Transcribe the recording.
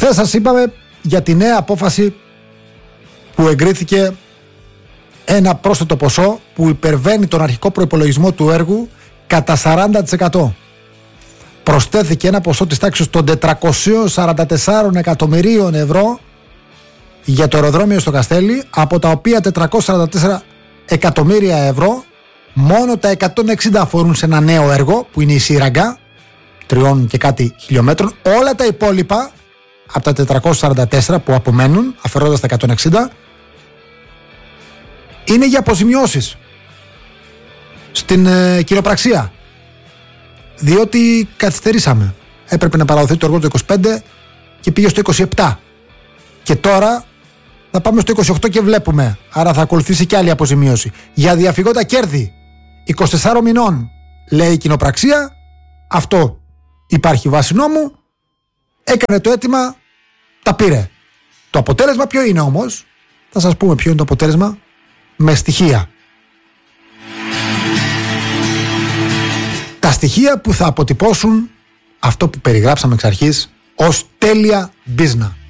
Χθες σας είπαμε για τη νέα απόφαση που εγκρίθηκε, ένα πρόσθετο ποσό που υπερβαίνει τον αρχικό προϋπολογισμό του έργου κατά 40%. Προσθέθηκε ένα ποσό της τάξης των 444 εκατομμυρίων ευρώ για το αεροδρόμιο στο Καστέλι, από τα οποία 444 εκατομμύρια ευρώ μόνο τα 160 αφορούν σε ένα νέο έργο που είναι η σύραγγα 3 και κάτι χιλιόμετρων. Όλα τα υπόλοιπα από τα 444 που απομένουν, αφαιρώντας τα 160, είναι για αποζημιώσεις στην κοινοπραξία, διότι καθυστερήσαμε. Έπρεπε να παραδοθεί το έργο το 25 και πήγε στο 27 και τώρα θα πάμε στο 28 και βλέπουμε, άρα θα ακολουθήσει και άλλη αποζημίωση για διαφυγόντα κέρδη 24 μηνών, λέει η κοινοπραξία. Αυτό υπάρχει βάση νόμου, έκανε το αίτημα, τα πήρε. Το αποτέλεσμα ποιο είναι όμως? Θα σας πούμε ποιο είναι το αποτέλεσμα με στοιχεία. Τα στοιχεία που θα αποτυπώσουν αυτό που περιγράψαμε εξ αρχής ως τέλεια μπίζνα.